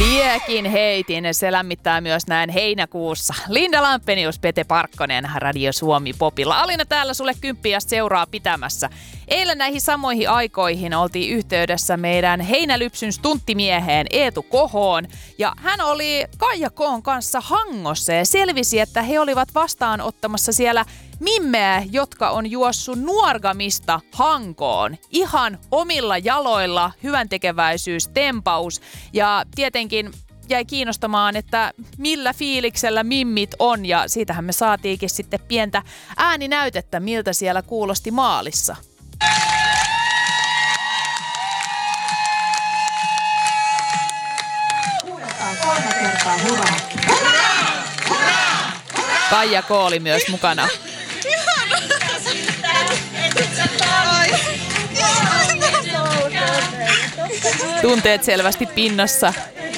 Miekin heitin, se lämmittää myös näin heinäkuussa. Linda Lampenius, Pete Parkkonen, Radio Suomi Popilla. Alina täällä sulle kymppiä seuraa pitämässä. Eilen näihin samoihin aikoihin oltiin yhteydessä meidän heinälypsyn stunttimieheen Eetu Kohoon. Ja hän oli Kaija Koon kanssa Hangossa ja selvisi, että he olivat vastaanottamassa siellä mimmeä, jotka on juossut Nuorgamista Hankoon. Ihan omilla jaloilla, hyväntekeväisyys, tempaus ja tietenkin jäi kiinnostamaan, että millä fiiliksellä mimmit on ja siitähän me saatiinkin sitten pientä ääninäytettä, miltä siellä kuulosti maalissa. Kaija K oli myös mukana. Tunteet selvästi pinnassa.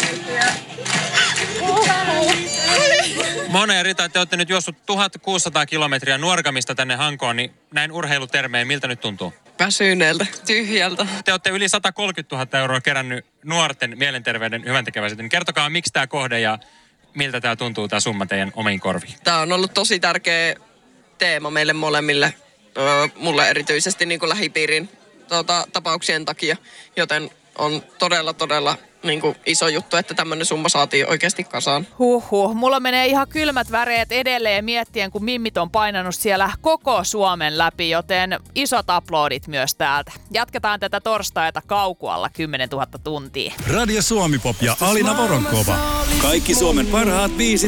Mone ja Rita, te olette nyt juossut 1600 kilometriä Nuorgamista tänne Hankoon, niin näin urheilutermein, miltä nyt tuntuu? Väsyneeltä, tyhjältä. Te olette yli 130 000 euroa kerännyt nuorten mielenterveyden hyväntekeväisyyteen. Kertokaa, miksi tämä kohde ja miltä tämä tuntuu, tämä summa teidän omiin korviin? Tämä on ollut tosi tärkeä teema meille molemmille, mulle erityisesti niin kuin lähipiirin tapauksien takia, joten on todella niin kuin iso juttu, että tämmöinen summa saatiin oikeasti kasaan. Mulla menee ihan kylmät väreet edelleen miettien, kun mimmit on painanut siellä koko Suomen läpi, joten isot aplodit myös täältä. Jatketaan tätä torstaita Kaukualla 10 000 tuntia. Radio Suomi Pop ja Alina Voronkova. Kaikki Suomen parhaat biisit